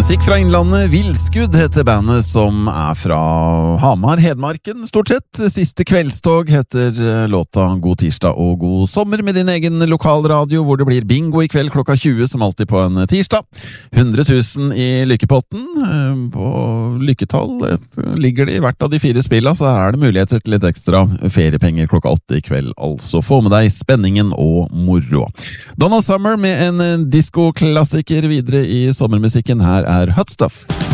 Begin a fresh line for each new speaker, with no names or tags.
Musikk fra Innlandet, Vilskudd heter bandet som fra Hamar, Hedmarken, stort sett. Siste kveldstog heter låta God tirsdag og god sommer med din egen lokalradio, hvor det blir bingo i kveld klokka 20 som alltid på en tirsdag. 100 000 i lykkepotten. På lykketall ligger det i hvert av de 4 spillene, så her det muligheter til litt ekstra feriepenger klokka 8 i kveld. Altså få med deg spenningen og moro. Donna Summer med en disco-klassiker videre i sommermusikken. Her Hot Stuff.